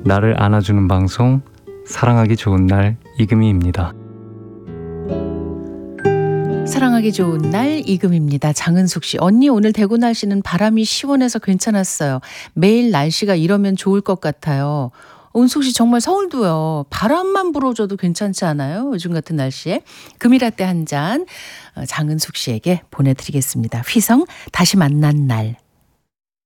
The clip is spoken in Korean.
나를 안아주는 방송 사랑하기 좋은 날 이금희입니다. 사랑하기 좋은 날 이금입니다. 장은숙 씨. 언니 오늘 대구 날씨는 바람이 시원해서 괜찮았어요. 매일 날씨가 이러면 좋을 것 같아요. 은숙 씨 정말 서울도요. 바람만 불어줘도 괜찮지 않아요? 요즘 같은 날씨에. 금이라떼 한 잔 장은숙 씨에게 보내드리겠습니다. 휘성 다시 만난 날.